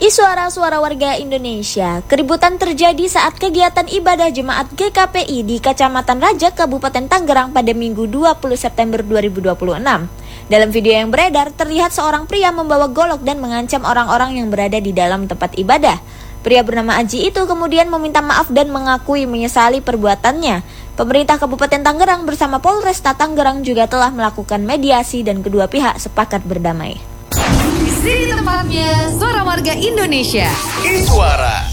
Suara-suara warga Indonesia. Keributan terjadi saat kegiatan ibadah jemaat GKPI di Kecamatan Raja, Kabupaten Tangerang pada Minggu 20 September 2026. Dalam video yang beredar, terlihat seorang pria membawa golok dan mengancam orang-orang yang berada di dalam tempat ibadah. Pria bernama Aji itu kemudian meminta maaf dan mengakui menyesali perbuatannya. Pemerintah Kabupaten Tangerang bersama Polresta Tangerang juga telah melakukan mediasi dan kedua pihak sepakat berdamai. Di sini tempatnya suara warga Indonesia. Suara